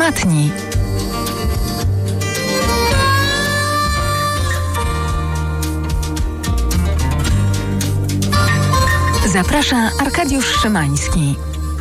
Matni. Zaprasza Arkadiusz Szymański.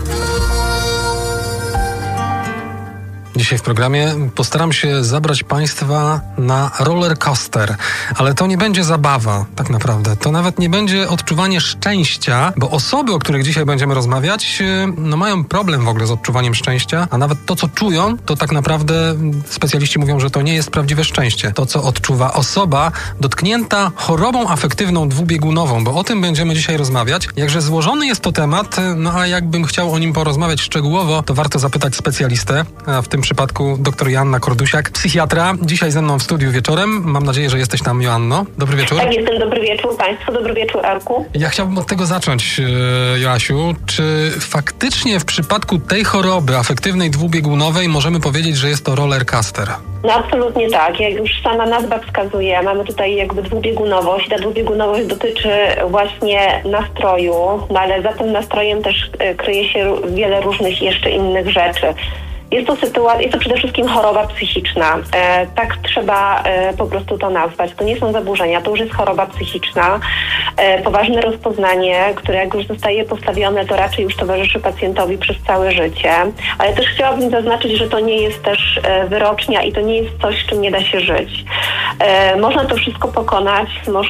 Dzisiaj w programie postaram się zabrać Państwa na roller coaster, ale to nie będzie zabawa tak naprawdę. To nawet nie będzie odczuwanie szczęścia, bo osoby, o których dzisiaj będziemy rozmawiać, mają problem w ogóle z odczuwaniem szczęścia, a nawet to, co czują, to tak naprawdę specjaliści mówią, że to nie jest prawdziwe szczęście. To, co odczuwa osoba dotknięta chorobą afektywną dwubiegunową, bo o tym będziemy dzisiaj rozmawiać. Jakże złożony jest to temat, a jakbym chciał o nim porozmawiać szczegółowo, to warto zapytać specjalistę, a w tym przypadku dr Joanna Kordusiak, psychiatra. Dzisiaj ze mną w studiu wieczorem. Mam nadzieję, że jesteś tam, Joanno. Dobry wieczór. Tak, jestem. Dobry wieczór Państwu. Dobry wieczór, Arku. Ja chciałbym od tego zacząć, Joasiu. Czy faktycznie w przypadku tej choroby afektywnej dwubiegunowej możemy powiedzieć, że jest to roller coaster? No absolutnie tak. Jak już sama nazwa wskazuje, mamy tutaj jakby dwubiegunowość. Ta dwubiegunowość dotyczy właśnie nastroju, no ale za tym nastrojem też kryje się wiele różnych jeszcze innych rzeczy. Jest to przede wszystkim choroba psychiczna. Tak trzeba po prostu to nazwać. To nie są zaburzenia, to już jest choroba psychiczna. Poważne rozpoznanie, które jak już zostaje postawione, to raczej już towarzyszy pacjentowi przez całe życie. Ale też chciałabym zaznaczyć, że to nie jest też wyrocznia i to nie jest coś, z czym nie da się żyć. Można to wszystko pokonać,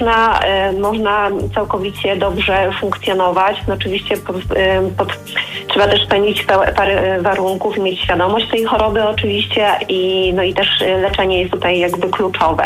można całkowicie dobrze funkcjonować. No oczywiście trzeba też spełnić parę warunków i mieć świadomość tej choroby oczywiście i też leczenie jest tutaj jakby kluczowe.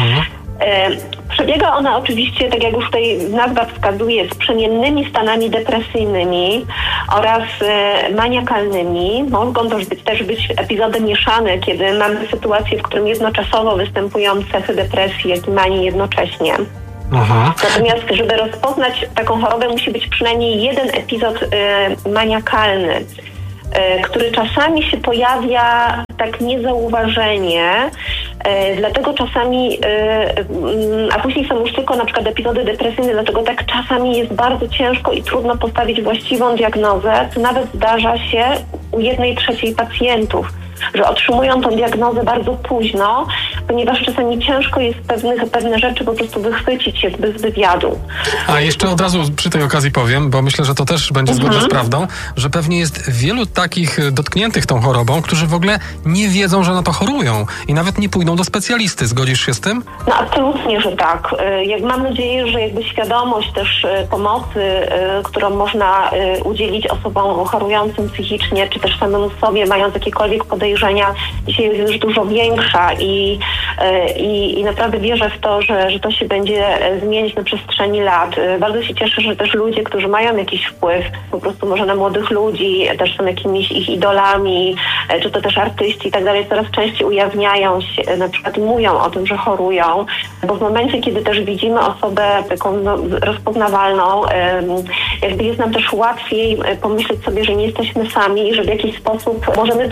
Przebiega ona oczywiście, tak jak już tutaj nazwa wskazuje, z przemiennymi stanami depresyjnymi oraz maniakalnymi. Mogą też być epizody mieszane, kiedy mamy sytuację, w którym jednoczasowo występują cechy depresji, jak i manii jednocześnie. Natomiast, żeby rozpoznać taką chorobę, musi być przynajmniej jeden epizod maniakalny, który czasami się pojawia tak niezauważenie, dlatego czasami, a później są już tylko na przykład epizody depresyjne, dlatego tak czasami jest bardzo ciężko i trudno postawić właściwą diagnozę, co nawet zdarza się u 1/3 pacjentów, że otrzymują tą diagnozę bardzo późno, ponieważ czasami ciężko jest pewne rzeczy po prostu wychwycić się z wywiadu. A jeszcze od razu przy tej okazji powiem, bo myślę, że to też będzie zgodne z prawdą, że pewnie jest wielu takich dotkniętych tą chorobą, którzy w ogóle nie wiedzą, że na to chorują i nawet nie pójdą do specjalisty. Zgodzisz się z tym? No absolutnie, że tak. Mam nadzieję, że jakby świadomość też pomocy, którą można udzielić osobom chorującym psychicznie, czy też samemu sobie, mając jakiekolwiek podejrzenia, dzisiaj jest już dużo większa i naprawdę wierzę w to, że to się będzie zmieniać na przestrzeni lat. Bardzo się cieszę, że też ludzie, którzy mają jakiś wpływ, po prostu może na młodych ludzi, też są jakimiś ich idolami, czy to też artyści i tak dalej, coraz częściej ujawniają się, na przykład mówią o tym, że chorują, bo w momencie, kiedy też widzimy osobę taką rozpoznawalną, jakby jest nam też łatwiej pomyśleć sobie, że nie jesteśmy sami i że w jakiś sposób możemy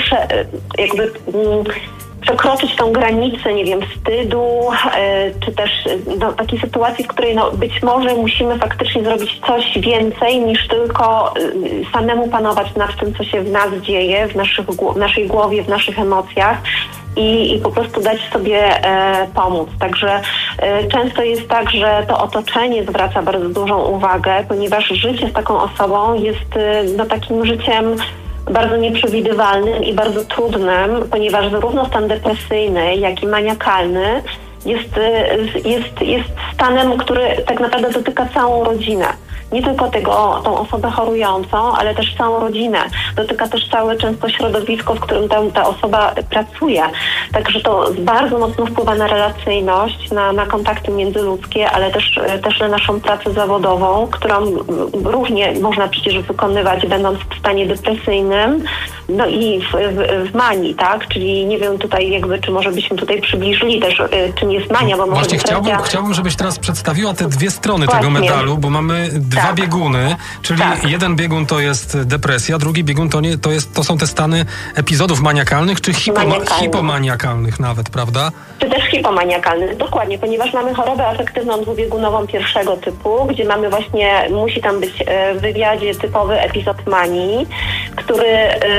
przekroczyć tą granicę, nie wiem, wstydu, czy też takiej sytuacji, w której być może musimy faktycznie zrobić coś więcej niż tylko samemu panować nad tym, co się w nas dzieje, w naszej głowie, w naszych emocjach i po prostu dać sobie pomóc. Także często jest tak, że to otoczenie zwraca bardzo dużą uwagę, ponieważ życie z taką osobą jest takim życiem bardzo nieprzewidywalnym i bardzo trudnym, ponieważ zarówno stan depresyjny, jak i maniakalny jest stanem, który tak naprawdę dotyka całą rodzinę. Nie tylko tą osobę chorującą, ale też całą rodzinę. Dotyka też całe często środowisko, w którym ta osoba pracuje. Także to bardzo mocno wpływa na relacyjność, na kontakty międzyludzkie, ale też na naszą pracę zawodową, którą równie można przecież wykonywać, będąc w stanie depresyjnym, no i w manii, tak? Czyli nie wiem tutaj czy może byśmy tutaj przybliżyli też, czym jest mania, bo może Właśnie chciałbym, żebyś teraz przedstawiła te dwie strony tego medalu, bo mamy dwa bieguny, czyli jeden biegun to jest depresja, drugi biegun to są te stany epizodów maniakalnych, czy hipomaniakalnych nawet, prawda? Czy też hipomaniakalnych, dokładnie, ponieważ mamy chorobę afektywną dwubiegunową pierwszego typu, gdzie mamy właśnie, musi tam być w wywiadzie typowy epizod manii, który...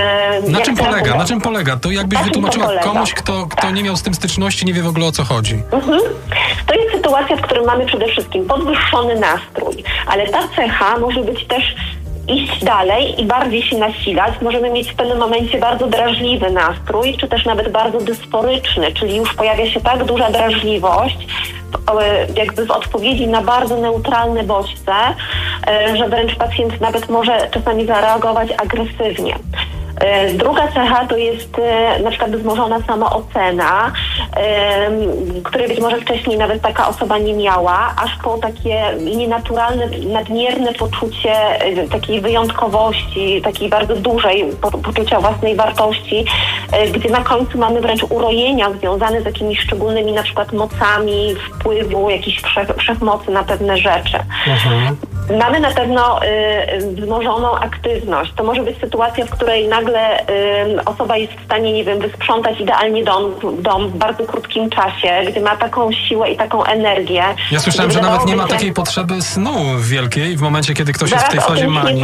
Na czym polega? To jakbyś wytłumaczyła komuś, kto nie miał z tym styczności, nie wie w ogóle o co chodzi. To jest sytuacja, w której mamy przede wszystkim podwyższony nastrój, ale ta cecha może być też iść dalej i bardziej się nasilać. Możemy mieć w pewnym momencie bardzo drażliwy nastrój, czy też nawet bardzo dysforyczny, czyli już pojawia się tak duża drażliwość, jakby w odpowiedzi na bardzo neutralne bodźce, że wręcz pacjent nawet może czasami zareagować agresywnie. Druga cecha to jest na przykład wzmożona samoocena, której być może wcześniej nawet taka osoba nie miała, aż po takie nienaturalne, nadmierne poczucie takiej wyjątkowości, takiej bardzo dużej poczucia własnej wartości, gdzie na końcu mamy wręcz urojenia związane z jakimiś szczególnymi na przykład mocami wpływu, jakiejś wszechmocy na pewne rzeczy. Mamy na pewno wzmożoną aktywność. To może być sytuacja, w której nagle osoba jest w stanie, nie wiem, wysprzątać idealnie dom w bardzo krótkim czasie, gdy ma taką siłę i taką energię. Ja słyszałem, że nawet nie ma takiej potrzeby snu wielkiej w momencie, kiedy ktoś jest w tej fazie manii.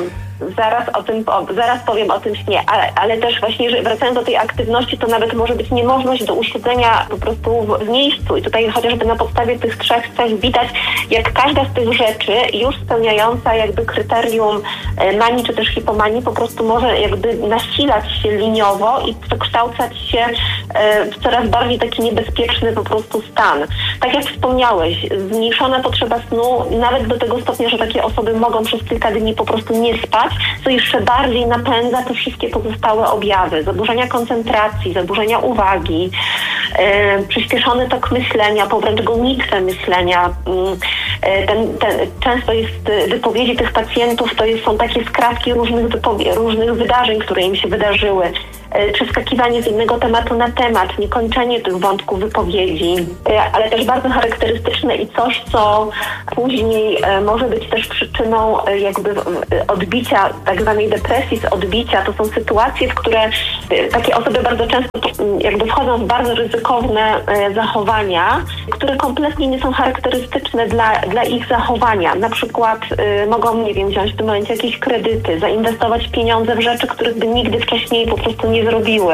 Zaraz powiem o tym śnie, ale też właśnie, że wracając do tej aktywności, to nawet może być niemożność do usiedzenia po prostu w miejscu. I tutaj chociażby na podstawie tych trzech cech widać, jak każda z tych rzeczy już spełniająca jakby kryterium manii czy też hipomanii po prostu może jakby nasilać się liniowo i przekształcać się w coraz bardziej taki niebezpieczny po prostu stan. Tak jak wspomniałeś, zmniejszona potrzeba snu nawet do tego stopnia, że takie osoby mogą przez kilka dni po prostu nie spać, co jeszcze bardziej napędza te wszystkie pozostałe objawy. Zaburzenia koncentracji, zaburzenia uwagi, przyspieszony tok myślenia, wręcz gonitwę myślenia. Często jest wypowiedzi tych pacjentów, są takie skrawki różnych wydarzeń, które im się wydarzyły. Przeskakiwanie z jednego tematu na temat, niekończenie tych wątków wypowiedzi, ale też bardzo charakterystyczne i coś, co później może być też przyczyną jakby odbicia, tak zwanej depresji z odbicia. To są sytuacje, w które takie osoby bardzo często jakby wchodzą w bardzo ryzykowne zachowania, które kompletnie nie są charakterystyczne dla ich zachowania. Na przykład mogą, nie wiem, wziąć w tym momencie jakieś kredyty, zainwestować pieniądze w rzeczy, których by nigdy wcześniej po prostu nie zrobiły,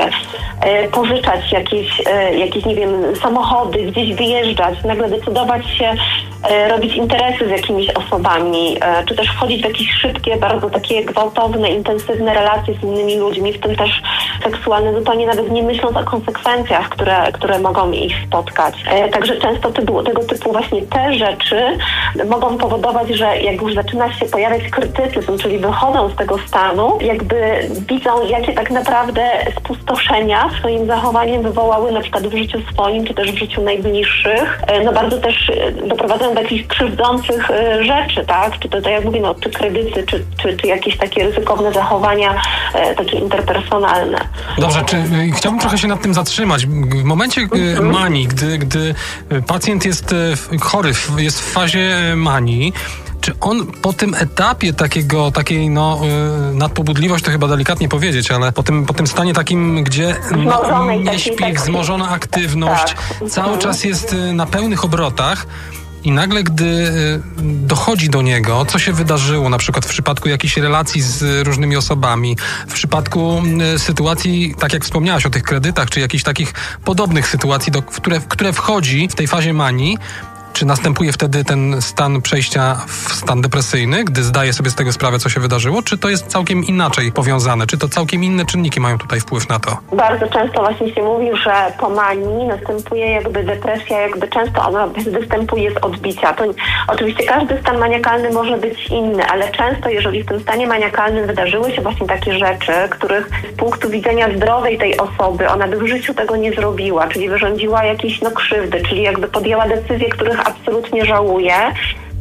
pożyczać jakieś, nie wiem, samochody, gdzieś wyjeżdżać, nagle decydować się robić interesy z jakimiś osobami, czy też wchodzić w jakieś szybkie, bardzo takie gwałtowne, intensywne relacje z innymi ludźmi, w tym też seksualne, zupełnie nawet nie myśląc o konsekwencjach, które mogą ich spotkać. Także często tego typu właśnie te rzeczy mogą powodować, że jak już zaczyna się pojawiać krytycyzm, czyli wychodzą z tego stanu, jakby widzą, jakie tak naprawdę spustoszenia swoim zachowaniem wywołały na przykład w życiu swoim, czy też w życiu najbliższych. Bardzo też doprowadzają do jakichś krzywdzących rzeczy, tak? Czy to tak jak mówię, czy kredyty, czy jakieś takie ryzykowne zachowania, takie interpersonalne. Dobrze, chciałbym trochę się nad tym zatrzymać. W momencie manii, gdy pacjent jest chory, jest w fazie manii, czy on po tym etapie takiej nadpobudliwość, to chyba delikatnie powiedzieć, ale po tym stanie takim, gdzie nie śpi, wzmożona aktywność, cały czas jest na pełnych obrotach, i nagle, gdy dochodzi do niego, co się wydarzyło, na przykład w przypadku jakichś relacji z różnymi osobami, w przypadku sytuacji, tak jak wspomniałaś o tych kredytach, czy jakichś takich podobnych sytuacji, w które wchodzi w tej fazie manii, czy następuje wtedy ten stan przejścia w stan depresyjny, gdy zdaje sobie z tego sprawę, co się wydarzyło, czy to jest całkiem inaczej powiązane? Czy to całkiem inne czynniki mają tutaj wpływ na to? Bardzo często właśnie się mówi, że po manii następuje jakby depresja, jakby często ona występuje z odbicia. To oczywiście każdy stan maniakalny może być inny, ale często jeżeli w tym stanie maniakalnym wydarzyły się właśnie takie rzeczy, których z punktu widzenia zdrowej tej osoby ona by w życiu tego nie zrobiła, czyli wyrządziła jakieś krzywdy, czyli jakby podjęła decyzje, których absolutnie żałuje,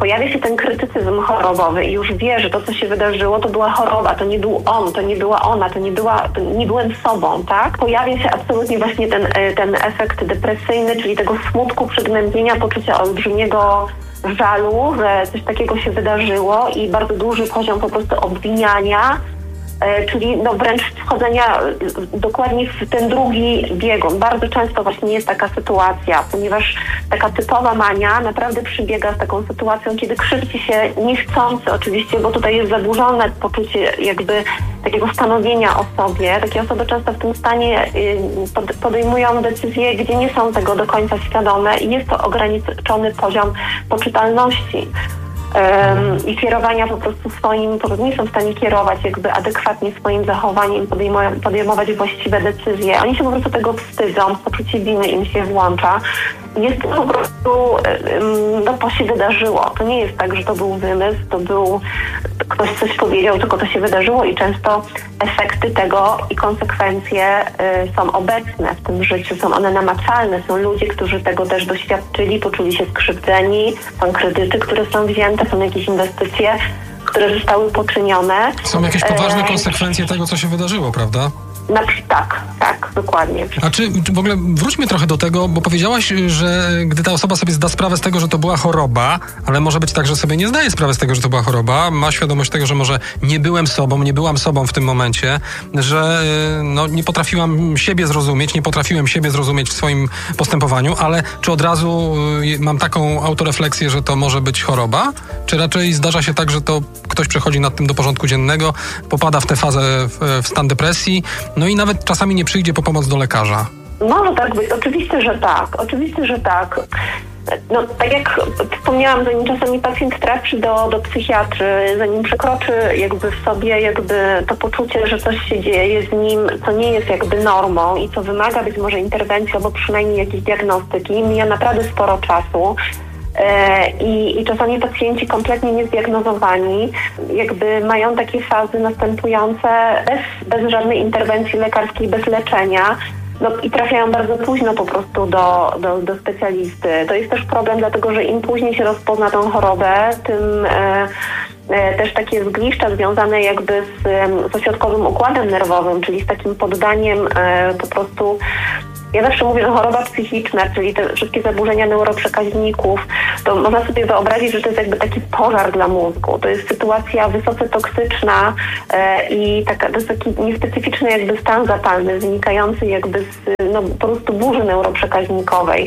pojawia się ten krytycyzm chorobowy i już wie, że to, co się wydarzyło, to była choroba, to nie był on, to nie była ona, to nie byłem sobą, tak? Pojawia się absolutnie właśnie ten efekt depresyjny, czyli tego smutku, przygnębienia, poczucia olbrzymiego żalu, że coś takiego się wydarzyło i bardzo duży poziom po prostu obwiniania, czyli wręcz wchodzenia dokładnie w ten drugi biegun. Bardzo często właśnie jest taka sytuacja, ponieważ taka typowa mania naprawdę przybiega z taką sytuacją, kiedy krzywdzi się niechcący oczywiście, bo tutaj jest zaburzone poczucie jakby takiego stanowienia o sobie. Takie osoby często w tym stanie podejmują decyzje, gdzie nie są tego do końca świadome i jest to ograniczony poziom poczytalności. I kierowania po prostu nie są w stanie kierować jakby adekwatnie swoim zachowaniem, podejmować właściwe decyzje. Oni się po prostu tego wstydzą, poczucie winy im się włącza. Jest to po prostu, to się wydarzyło. To nie jest tak, że to był wymysł, ktoś coś powiedział, tylko to się wydarzyło i często efekty tego i konsekwencje są obecne w tym życiu, są one namacalne. Są ludzie, którzy tego też doświadczyli, poczuli się skrzywdzeni, są kredyty, które są wzięte, są jakieś inwestycje, które zostały poczynione. Są jakieś poważne konsekwencje tego, co się wydarzyło, prawda? Tak, dokładnie. A czy w ogóle wróćmy trochę do tego, bo powiedziałaś, że gdy ta osoba sobie zda sprawę z tego, że to była choroba, ale może być tak, że sobie nie zdaje sprawy z tego, że to była choroba, ma świadomość tego, że może nie byłam sobą w tym momencie, że nie potrafiłam siebie zrozumieć, nie potrafiłem siebie zrozumieć w swoim postępowaniu, ale czy od razu mam taką autorefleksję, że to może być choroba? Czy raczej zdarza się tak, że to ktoś przechodzi nad tym do porządku dziennego, popada w tę fazę, w stan depresji, i nawet czasami nie przyjdzie po pomoc do lekarza? Może tak być. Oczywiście, że tak. Tak jak wspomniałam, zanim czasami pacjent trafi do psychiatry, zanim przekroczy jakby w sobie to poczucie, że coś się dzieje z nim, co nie jest jakby normą i co wymaga być może interwencji albo przynajmniej jakiejś diagnostyki, mija naprawdę sporo czasu. I czasami pacjenci kompletnie niezdiagnozowani jakby mają takie fazy następujące bez żadnej interwencji lekarskiej, bez leczenia. I trafiają bardzo późno po prostu do specjalisty. To jest też problem, dlatego że im później się rozpozna tą chorobę, tym też takie zgliszcza związane jakby z ośrodkowym układem nerwowym, czyli z takim poddaniem po prostu. Ja zawsze mówię, że choroba psychiczna, czyli te wszystkie zaburzenia neuroprzekaźników, to można sobie wyobrazić, że to jest jakby taki pożar dla mózgu. To jest sytuacja wysoce toksyczna i to jest taki niespecyficzny jakby stan zapalny, wynikający jakby z po prostu burzy neuroprzekaźnikowej.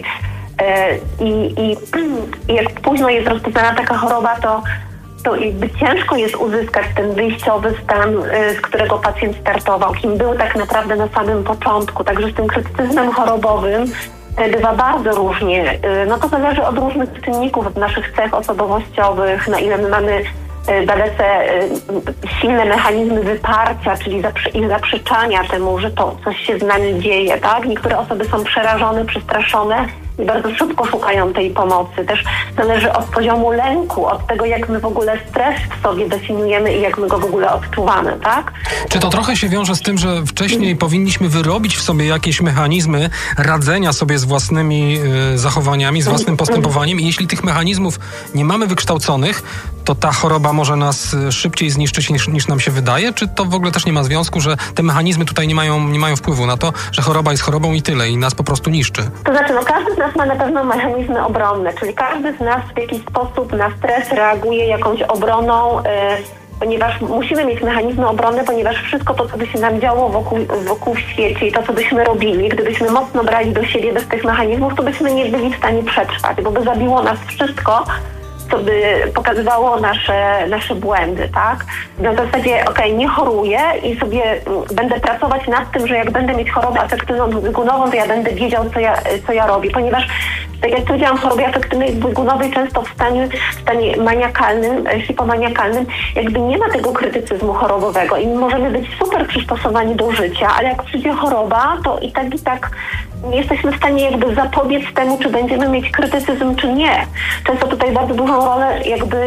I jak późno jest rozpoznana taka choroba, to jakby ciężko jest uzyskać ten wyjściowy stan, z którego pacjent startował, kim był tak naprawdę na samym początku. Także z tym krytycyzmem chorobowym bywa bardzo różnie. To zależy od różnych czynników, od naszych cech osobowościowych, na ile my mamy dalece silne mechanizmy wyparcia, czyli ich zaprzeczania temu, że to coś się z nami dzieje, tak? Niektóre osoby są przerażone, przestraszone i bardzo szybko szukają tej pomocy. Też zależy od poziomu lęku, od tego, jak my w ogóle stres w sobie definiujemy i jak my go w ogóle odczuwamy, tak? Czy to trochę się wiąże z tym, że wcześniej powinniśmy wyrobić w sobie jakieś mechanizmy radzenia sobie z własnymi zachowaniami, z własnym postępowaniem i jeśli tych mechanizmów nie mamy wykształconych, to ta choroba może nas szybciej zniszczyć niż nam się wydaje? Czy to w ogóle też nie ma związku, że te mechanizmy tutaj nie mają wpływu na to, że choroba jest chorobą i tyle i nas po prostu niszczy? To znaczy, każdy z nas ma na pewno mechanizmy obronne, czyli każdy z nas w jakiś sposób na stres reaguje jakąś obroną, ponieważ musimy mieć mechanizmy obronne, ponieważ wszystko to, co by się nam działo wokół w świecie i to, co byśmy robili, gdybyśmy mocno brali do siebie bez tych mechanizmów, to byśmy nie byli w stanie przetrwać, bo by zabiło nas wszystko, co by pokazywało nasze błędy, tak? Na zasadzie, nie choruję i sobie będę pracować nad tym, że jak będę mieć chorobę afektywną dwubiegunową, to ja będę wiedział, co ja robię, ponieważ tak jak powiedziałam, w chorobie afektywnej dwubiegunowej często w stanie maniakalnym, hipomaniakalnym, jakby nie ma tego krytycyzmu chorobowego i możemy być super przystosowani do życia, ale jak przyjdzie choroba, to i tak nie jesteśmy w stanie jakby zapobiec temu, czy będziemy mieć krytycyzm, czy nie. Często tutaj bardzo dużą rolę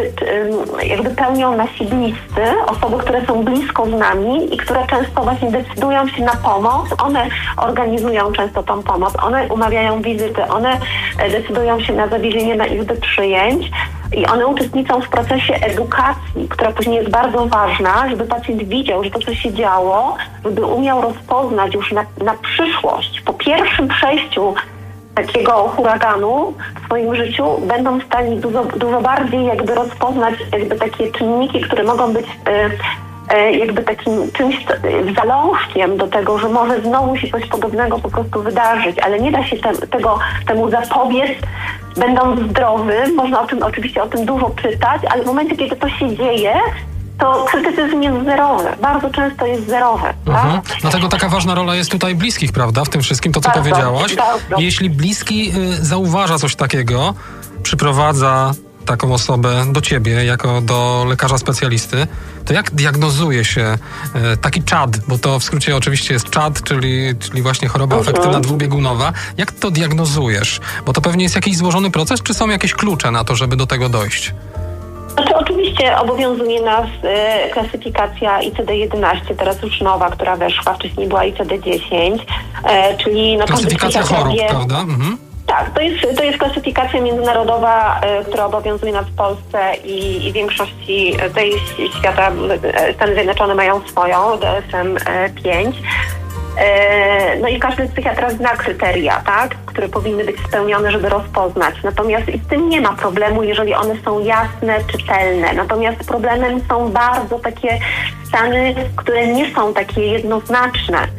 jakby pełnią nasi bliscy, osoby, które są blisko z nami i które często właśnie decydują się na pomoc. One organizują często tą pomoc, one umawiają wizyty, one decydują się na zawiezienie na izby przyjęć, I one uczestniczą w procesie edukacji, która później jest bardzo ważna, żeby pacjent widział, że to, co się działo, żeby umiał rozpoznać już na przyszłość. Po pierwszym przejściu takiego huraganu w swoim życiu będą w stanie dużo bardziej jakby rozpoznać jakby takie czynniki, które mogą być jakby takim czymś zalążkiem do tego, że może znowu się coś podobnego po prostu wydarzyć, ale nie da się temu zapobiec, będąc zdrowym. Można oczywiście o tym dużo czytać, ale w momencie, kiedy to się dzieje, to krytycyzm jest zerowy. Bardzo często jest zerowy. Tak? Dlatego taka ważna rola jest tutaj bliskich, prawda? W tym wszystkim, to co bardzo, powiedziałaś. bardzo. Jeśli bliski zauważa coś takiego, przyprowadza taką osobę do ciebie, jako do lekarza specjalisty, to jak diagnozuje się taki CHAD, bo to w skrócie oczywiście jest CHAD, czyli właśnie choroba afektywna dwubiegunowa. Jak to diagnozujesz? Bo to pewnie jest jakiś złożony proces, czy są jakieś klucze na to, żeby do tego dojść? Znaczy, oczywiście obowiązuje nas klasyfikacja ICD-11, teraz już nowa, która weszła, wcześniej była ICD-10, czyli... Klasyfikacja chorób, prawda? Mhm. Tak, to jest klasyfikacja międzynarodowa, która obowiązuje nas w Polsce i w większości tej świata. Stany Zjednoczone mają swoją, DSM-5. No i każdy psychiatra zna kryteria, tak, które powinny być spełnione, żeby rozpoznać. Natomiast i z tym nie ma problemu, jeżeli one są jasne, czytelne. Natomiast problemem są bardzo takie stany, które nie są takie jednoznaczne.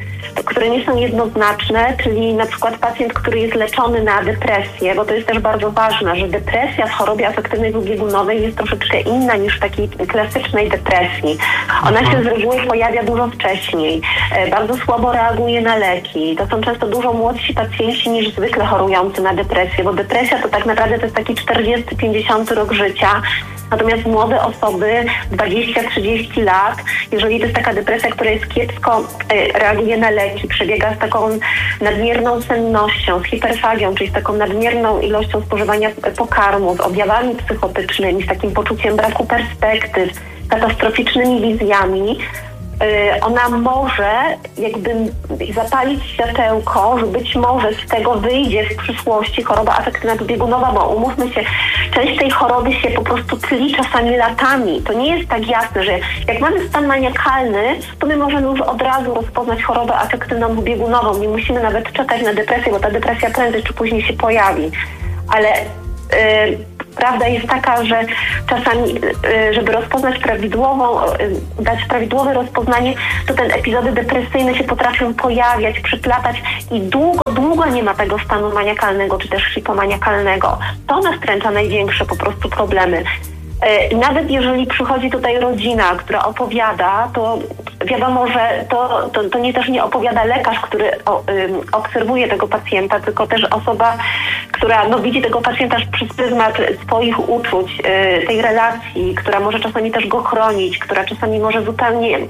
Czyli na przykład pacjent, który jest leczony na depresję, bo to jest też bardzo ważne, że depresja w chorobie afektywnej dwubiegunowej jest troszeczkę inna niż w takiej klasycznej depresji. Ona się z reguły pojawia dużo wcześniej, bardzo słabo reaguje na leki. To są często dużo młodsi pacjenci niż zwykle chorujący na depresję, bo depresja to tak naprawdę to jest taki 40-50 rok życia. Natomiast młode osoby, 20-30 lat, jeżeli to jest taka depresja, która jest kiepsko, reaguje na leki, przebiega z taką nadmierną sennością, z hiperfagią, czyli z taką nadmierną ilością spożywania pokarmu, z objawami psychotycznymi, z takim poczuciem braku perspektyw, katastroficznymi wizjami, ona może jakby zapalić światełko, że być może z tego wyjdzie w przyszłości choroba afektywna dwubiegunowa, bo umówmy się, część tej choroby się po prostu tli czasami latami. To nie jest tak jasne, że jak mamy stan maniakalny, to my możemy już od razu rozpoznać chorobę afektywną dwubiegunową. Nie musimy nawet czekać na depresję, bo ta depresja prędzej czy później się pojawi. Ale prawda jest taka, że czasami, żeby rozpoznać dać prawidłowe rozpoznanie, to te epizody depresyjne się potrafią pojawiać, przyplatać i długo nie ma tego stanu maniakalnego, czy też hipomaniakalnego. To nastręcza największe po prostu problemy. I nawet jeżeli przychodzi tutaj rodzina, która opowiada, to wiadomo, że to też nie opowiada lekarz, który obserwuje tego pacjenta, tylko też osoba, która widzi tego pacjenta przez pryzmat swoich uczuć, tej relacji, która może czasami też go chronić, która czasami może zupełnie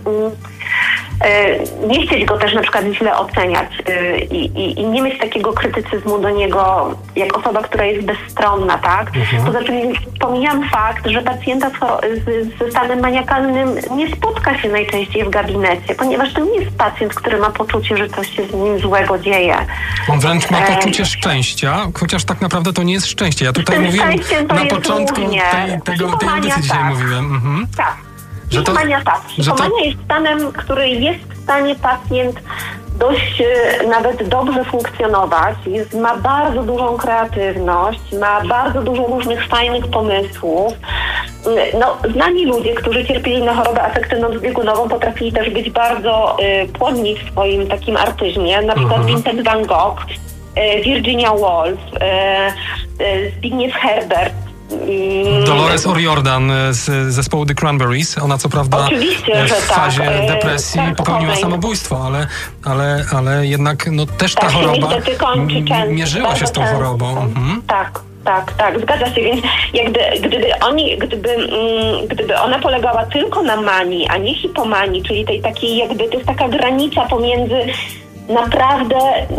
nie chcieć go też na przykład źle oceniać i nie mieć takiego krytycyzmu do niego jak osoba, która jest bezstronna, tak? Poza czym pomijam fakt, że pacjenta ze stanem maniakalnym nie spotka się najczęściej w gabinecie, ponieważ to nie jest pacjent, który ma poczucie, że coś się z nim złego dzieje. On wręcz ma poczucie szczęścia, chociaż tak naprawdę to nie jest szczęście. Ja tutaj mówiłem na początku tej audycji dzisiaj mówiłem. Tak. Hipomania tak. Hipomania jest stanem, który jest w stanie pacjent dość nawet dobrze funkcjonować, ma bardzo dużą kreatywność, ma bardzo dużo różnych fajnych pomysłów. Znani ludzie, którzy cierpieli na chorobę afektywną dwubiegunową, potrafili też być bardzo płodni w swoim takim artyzmie, na przykład Vincent van Gogh, Virginia Woolf, Zbigniew Herbert, Dolores O'Riordan z zespołu The Cranberries. Ona co prawda w fazie depresji popełniła samobójstwo, ale jednak też ta choroba mierzyła się z tą chorobą. Tak, zgadza się, więc gdyby ona polegała tylko na manii, a nie hipomanii, czyli tej takiej to jest taka granica pomiędzy naprawdę,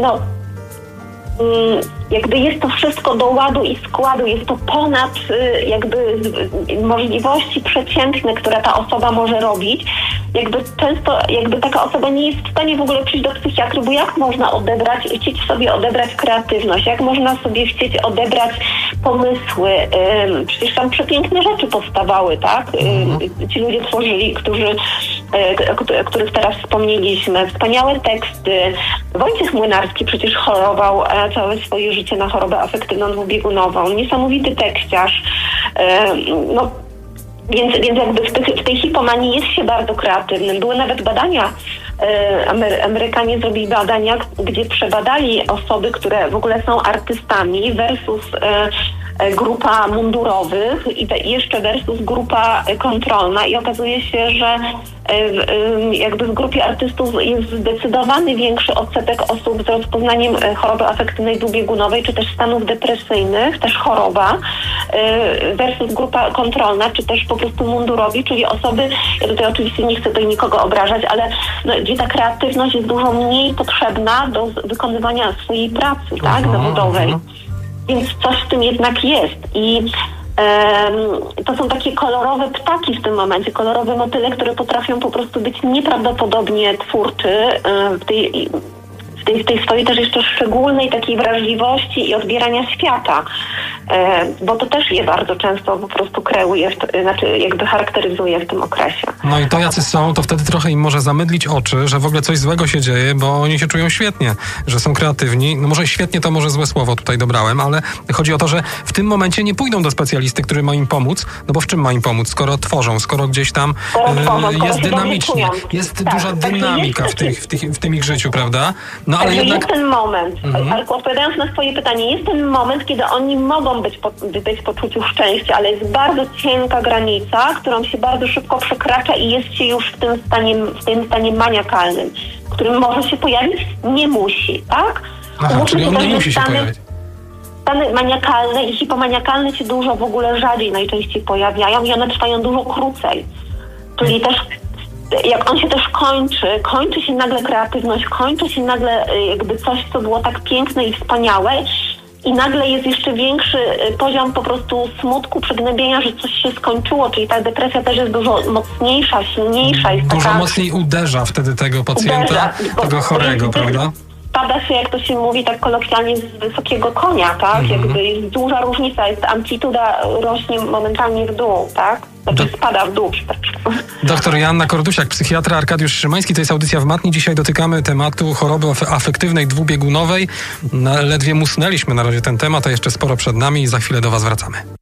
jest to wszystko do ładu i składu, jest to ponad możliwości przeciętne, które ta osoba może robić. Często taka osoba nie jest w stanie w ogóle przyjść do psychiatry, bo jak można chcieć sobie odebrać kreatywność, jak można sobie chcieć odebrać pomysły. Przecież tam przepiękne rzeczy powstawały, tak? Ci ludzie tworzyli, których teraz wspomnieliśmy. Wspaniałe teksty. Wojciech Młynarski przecież chorował całe swoje życie na chorobę afektywną dwubiegunową. Niesamowity tekściarz. Więc jakby w tej hipomanii jest się bardzo kreatywnym. Były nawet badania, Amerykanie zrobili badania, gdzie przebadali osoby, które w ogóle są artystami versus grupa mundurowych i jeszcze versus grupa kontrolna i okazuje się, że jakby w grupie artystów jest zdecydowany większy odsetek osób z rozpoznaniem choroby afektywnej dwubiegunowej, czy też stanów depresyjnych, też choroba, versus grupa kontrolna, czy też po prostu mundurowi, czyli osoby, ja tutaj oczywiście nie chcę tutaj nikogo obrażać, ale gdzie ta kreatywność jest dużo mniej potrzebna do wykonywania swojej pracy, tak, zawodowej. Więc coś w tym jednak jest i to są takie kolorowe ptaki w tym momencie, kolorowe motyle, które potrafią po prostu być nieprawdopodobnie twórczy w tej swojej też jeszcze szczególnej takiej wrażliwości i odbierania świata, bo to też je bardzo często po prostu kreuje, jakby charakteryzuje w tym okresie. No i to jacy są, to wtedy trochę im może zamydlić oczy, że w ogóle coś złego się dzieje, bo oni się czują świetnie, że są kreatywni. No może świetnie to może złe słowo tutaj dobrałem, ale chodzi o to, że w tym momencie nie pójdą do specjalisty, który ma im pomóc, no bo w czym ma im pomóc, skoro tworzą, skoro gdzieś tam jest dynamicznie, jest duża dynamika w tym ich życiu, prawda? No ale jednak... Jest ten moment, Arku, odpowiadając na swoje pytanie, jest ten moment, kiedy oni mogą być w poczuciu szczęścia, ale jest bardzo cienka granica, którą się bardzo szybko przekracza i jest się już w tym stanie maniakalnym, w którym może się pojawić, nie musi, tak? Aha, czyli on nie musi się pojawić. Stany maniakalne i hipomaniakalne się dużo w ogóle rzadziej najczęściej pojawiają i one trwają dużo krócej. Czyli też jak on się też kończy się nagle kreatywność, kończy się nagle jakby coś, co było tak piękne i wspaniałe i nagle jest jeszcze większy poziom po prostu smutku, przygnębienia, że coś się skończyło, czyli ta depresja też jest dużo mocniejsza, silniejsza. Jest dużo mocniej uderza wtedy tego pacjenta, tego chorego, prawda? Pada się, jak to się mówi tak kolokwialnie, z wysokiego konia, tak? Jakby jest duża różnica, jest amplituda rośnie momentalnie w dół, tak? Znaczy spada w dół, przepraszam. Doktor Joanna Kordusiak, psychiatra, Arkadiusz Szymański, to jest audycja w Matni. Dzisiaj dotykamy tematu choroby afektywnej dwubiegunowej. Ledwie musnęliśmy na razie ten temat, a jeszcze sporo przed nami i za chwilę do Was wracamy.